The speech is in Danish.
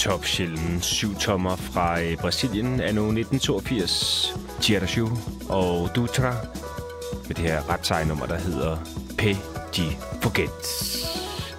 top sjælden 7-tommer fra Brasilien anno 1982. Geracho og Dutra med det her ret seje nummer, der hedder P. de Foguetes.